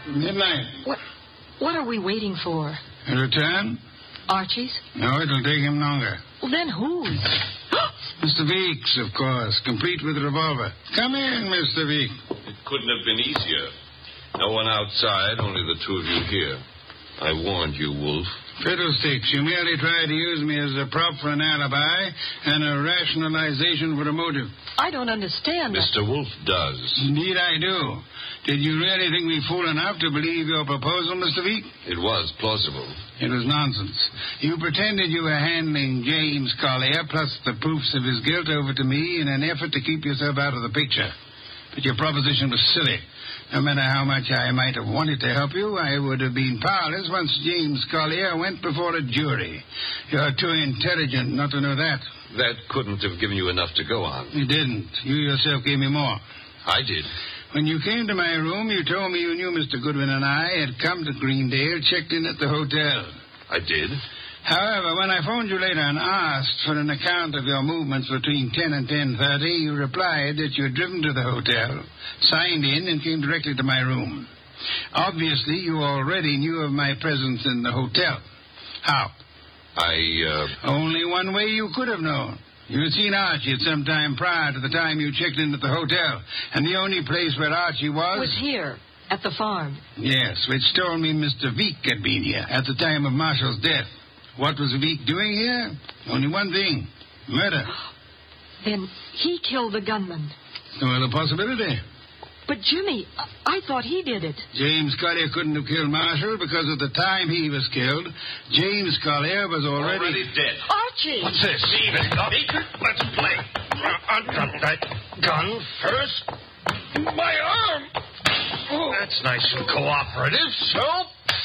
Midnight. What are we waiting for? A return? Archie's? No, it'll take him longer. Well, then whose? Mr. Weeks, of course, complete with revolver. Come in, Mr. Weeks. It couldn't have been easier. No one outside, only the two of you here. I warned you, Wolf. Fiddlesticks, you merely tried to use me as a prop for an alibi and a rationalization for a motive. I don't understand. Mr. Wolf does. Indeed I do. Did you really think me fool enough to believe your proposal, Mr. Veek? It was plausible. It was nonsense. You pretended you were handing James Collier, plus the proofs of his guilt, over to me in an effort to keep yourself out of the picture. But your proposition was silly. No matter how much I might have wanted to help you, I would have been powerless once James Collier went before a jury. You're too intelligent not to know that. That couldn't have given you enough to go on. It didn't. You yourself gave me more. I did. When you came to my room, you told me you knew Mr. Goodwin and I had come to Greendale, checked in at the hotel. I did. However, when I phoned you later and asked for an account of your movements between 10 and 10:30, you replied that you had driven to the hotel, signed in, and came directly to my room. Obviously, you already knew of my presence in the hotel. How? Only one way you could have known. You had seen Archie at some time prior to the time you checked in at the hotel, and the only place where Archie was here, at the farm. Yes, which told me Mr. Veek had been here at the time of Marshall's death. What was Veek doing here? Only one thing. Murder. Then he killed the gunman. No other possibility. But, Jimmy, I thought he did it. James Collier couldn't have killed Marshall because at the time he was killed, James Collier was already dead. Archie! What's this? Leave it, Bobby. Let's play. Drop that gun first. My arm! Oh. That's nice and cooperative, so...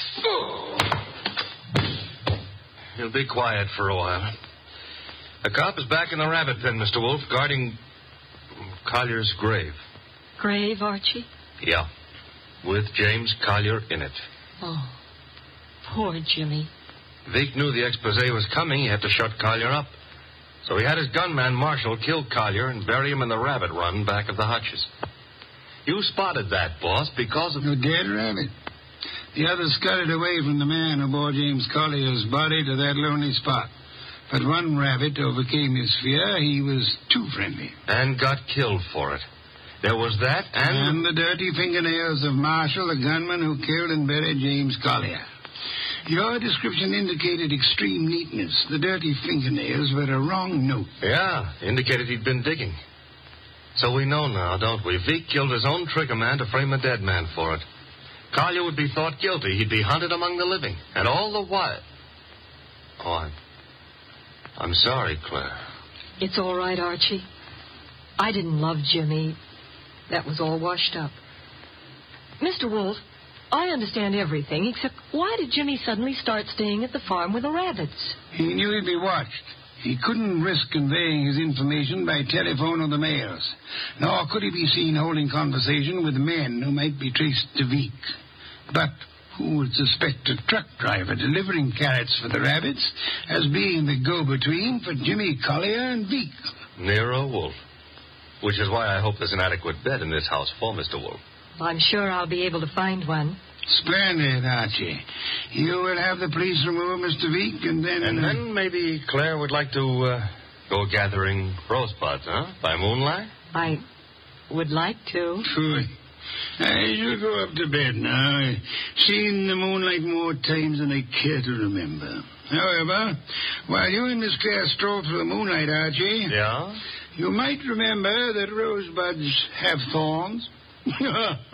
You'll be quiet for a while. The cop is back in the rabbit pen, Mr. Wolf, guarding Collier's grave. Grave, Archie? Yeah, with James Collier in it. Oh, poor Jimmy. Veek knew the expose was coming. He had to shut Collier up. So he had his gunman, Marshall, kill Collier and bury him in the rabbit run back of the hutches. You spotted that, boss, because of... You dead rabbit. The others scuttled away from the man who bore James Collier's body to that lonely spot. But one rabbit overcame his fear. He was too friendly. And got killed for it. There was that and the dirty fingernails of Marshall, the gunman who killed and buried James Collier. Your description indicated extreme neatness. The dirty fingernails were a wrong note. Yeah, indicated he'd been digging. So we know now, don't we? Veek killed his own trigger man to frame a dead man for it. Collier would be thought guilty. He'd be hunted among the living. And all the while... Oh, I'm sorry, Claire. It's all right, Archie. I didn't love Jimmy. That was all washed up. Mr. Wolf, I understand everything, except why did Jimmy suddenly start staying at the farm with the rabbits? He knew he'd be watched. He couldn't risk conveying his information by telephone or the mails. Nor could he be seen holding conversation with men who might be traced to Veek. But who would suspect a truck driver delivering carrots for the rabbits as being the go-between for Jimmy Collier and Veek? Nero Wolf. Which is why I hope there's an adequate bed in this house for Mr. Wolf. I'm sure I'll be able to find one. Splendid, Archie. You will have the police remove Mr. Veek, and then... And then maybe Claire would like to go gathering rosebuds, huh? By moonlight? I would like to. Good. I shall go up to bed now. I've seen the moonlight more times than I care to remember. However, while you and Miss Claire stroll through the moonlight, Archie... Yeah? You might remember that rosebuds have thorns.